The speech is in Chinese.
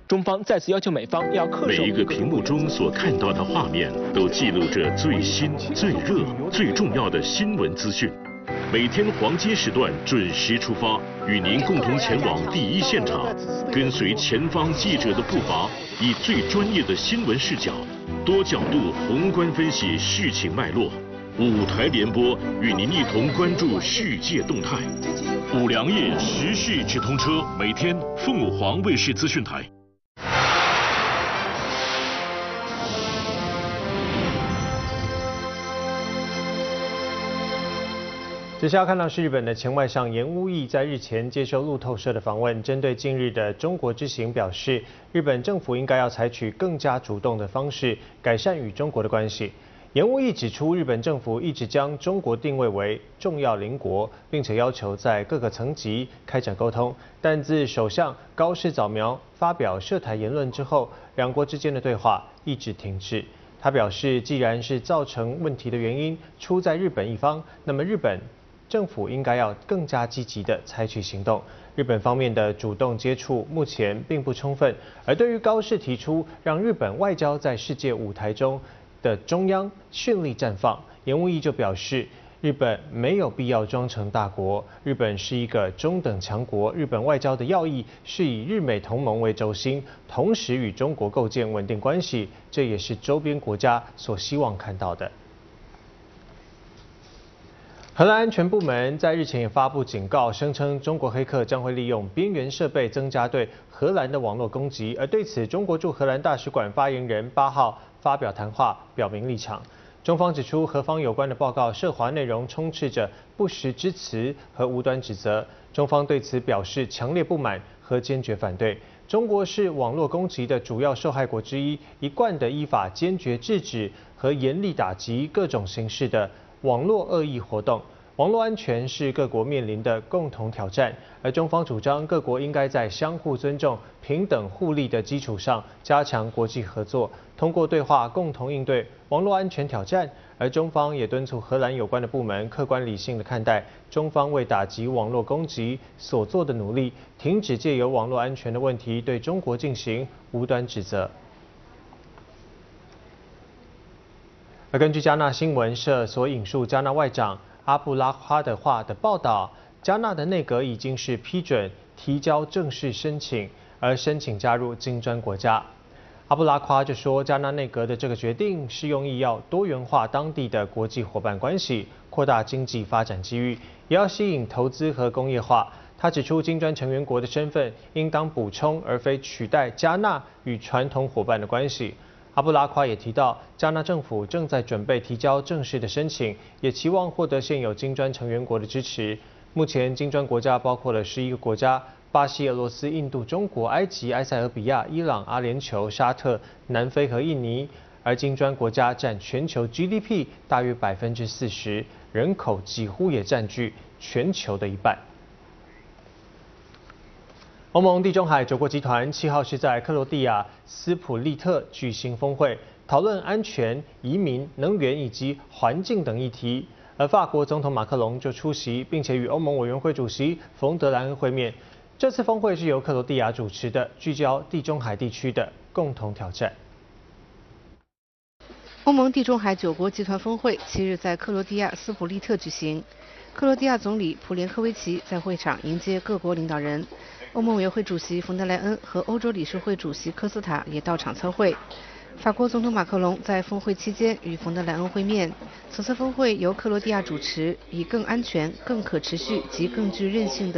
中方再次要求美方要恪守。 每一个屏幕中所看到的画面，都记录着最新、最热、最重要的新闻资讯。每天黄金时段准时出发，与您共同前往第一现场，跟随前方记者的步伐，以最专业的新闻视角，多角度宏观分析事情脉络。5台联播，与您一同关注世界动态。5粮液时事直通车，每天凤凰卫视资讯台。 接下来看到是日本的前外相岩屋义在日前接受路透社的访问，针对近日的中国之行表示，日本政府应该要采取更加主动的方式改善与中国的关系。岩屋义指出，日本政府一直将中国定位为重要邻国，并且要求在各个层级开展沟通，但自首相高市早苗发表涉台言论之后，两国之间的对话一直停滞。他表示，既然是造成问题的原因出在日本一方，那么日本政府应该要更加积极地采取行动。日本方面的主动接触目前并不充分，而对于高市提出让日本外交在世界舞台中的中央绚丽绽放，岩屋义就表示，日本没有必要装成大国，日本是一个中等强国，日本外交的要义是以日美同盟为轴心，同时与中国构建稳定关系，这也是周边国家所希望看到的。荷兰安全部门在日前也发布警告，声称中国黑客将会利用边缘设备增加对荷兰的网络攻击。而对此，中国驻荷兰大使馆发言人8号发表谈话，表明立场。中方指出，荷方有关的报告涉华内容充斥着不实之词和无端指责，中方对此表示强烈不满和坚决反对。中国是网络攻击的主要受害国之一，一贯的依法坚决制止和严厉打击各种形式的网络恶意活动。网络安全是各国面临的共同挑战，而中方主张各国应该在相互尊重、平等互利的基础上加强国际合作，通过对话共同应对网络安全挑战。而中方也敦促荷兰有关的部门客观理性地看待中方为打击网络攻击所做的努力，停止借由网络安全的问题对中国进行无端指责。而根据加纳新闻社所引述加纳外长阿布拉夸的话的报道，加纳的内阁已经是批准提交正式申请，而申请加入金砖国家。阿布拉夸就说，加纳内阁的这个决定是用意要多元化当地的国际伙伴关系，扩大经济发展机遇，也要吸引投资和工业化。他指出，金砖成员国的身份应当补充而非取代加纳与传统伙伴的关系。阿布拉夸也提到，加纳政府正在准备提交正式的申请，也期望获得现有金砖成员国的支持。目前金砖国家包括了11个国家：巴西、俄罗斯、印度、中国、埃及、埃塞俄比亚、伊朗、阿联酋、沙特、南非和印尼。而金砖国家占全球 GDP 大约40%，人口几乎也占据全球的一半。欧盟地中海9国集团7号是在克罗地亚斯普利特举行峰会，讨论安全、移民、能源以及环境等议题。而法国总统马克龙就出席，并且与欧盟委员会主席冯德莱恩会面。这次峰会是由克罗地亚主持的，聚焦地中海地区的共同挑战。 欧盟地中海9国集团峰会7日在克罗地亚斯普利特举行。克罗地亚总理普连科维奇在会场迎接各国领导人。欧盟委员会主席冯德莱恩和欧洲理事会主席科斯塔也到场参会。法国总统马克龙在峰会期间与冯德莱恩会面。此次峰会由克罗地亚主持，以更安全、更可持续及更具韧性的